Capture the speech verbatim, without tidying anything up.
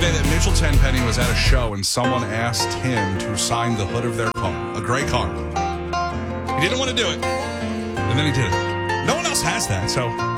day that Mitchell Tenpenny was at a show and someone asked him to sign the hood of their car, a gray car. He didn't want to do it, and then he did it. No one else has that, so